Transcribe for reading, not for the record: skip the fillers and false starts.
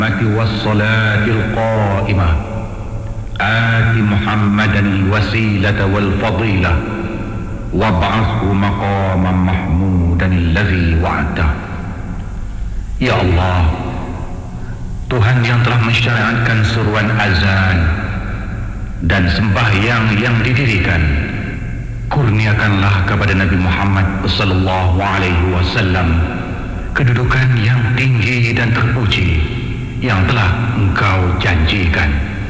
والصلاة القائمة آت محمدا الوسيلة والفضيلة وابعثه مقاما محمودا الذي وعده. Ya Allah, Tuhan yang telah mensyariatkan seruan azan dan sembahyang yang didirikan, kurniakanlah kepada Nabi Muhammad sallallahu alaihi wasallam kedudukan yang tinggi dan terpuji yang telah Engkau janjikan.